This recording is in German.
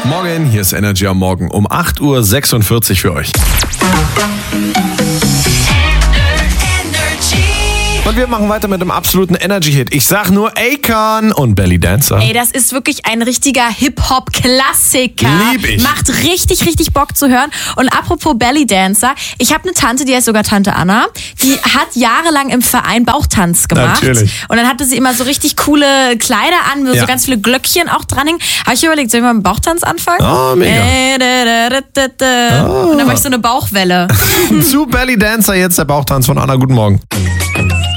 Morgen, hier ist Energy am Morgen um 8.46 Uhr für euch. Und wir machen weiter mit dem absoluten Energy-Hit. Ich sag nur Akon und Belly Dancer. Ey, das ist wirklich ein richtiger Hip-Hop-Klassiker. Lieb ich. Macht richtig, richtig Bock zu hören. Und apropos Belly Dancer, ich habe eine Tante, die heißt sogar Tante Anna, die hat jahrelang im Verein Bauchtanz gemacht. Natürlich. Und dann hatte sie immer so richtig coole Kleider an, wo so ganz viele Glöckchen auch dran hingen. Habe ich überlegt, soll ich mal mit dem Bauchtanz anfangen? Oh, mega. Und dann mache ich so eine Bauchwelle. Zu Belly Dancer jetzt der Bauchtanz von Anna. Guten Morgen.